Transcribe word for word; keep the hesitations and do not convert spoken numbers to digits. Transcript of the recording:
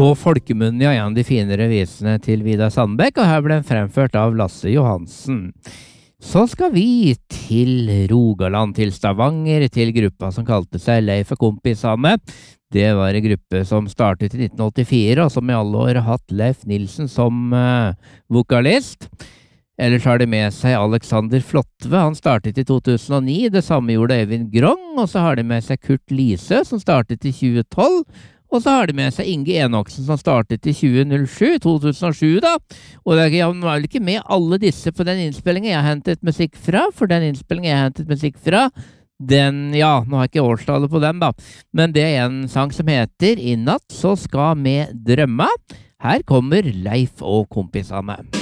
på folkemunnen, ja, en av de finere visene til Vidar Sandbekk, og her ble den fremført av Lasse Johansen. Så skal vi til Rogaland, til Stavanger, til gruppa som kalte seg Leif og kompisane. Det var en gruppe som startet i nitten åttifire, og som i alle år har hatt Leif Nilsen som uh, vokalist. Ellers har de med seg Alexander Flotve, han startet i to tusen og ni, det samme gjorde Øyvind Grong, og så har de med seg Kurt Lise, som startet i tjue tolv, og så har de med seg Inge Enoksen, som startet i tjue null sju, to tusen og sju da, og det er vel ikke med alle disse på den innspillingen jeg har hentet musikk fra, for den innspillingen jeg har hentet musikk fra, den, ja, nå har jeg ikke årstallet på den da, men det er en sang som heter I natt så skal vi drømme. Her kommer Leif og kompisane.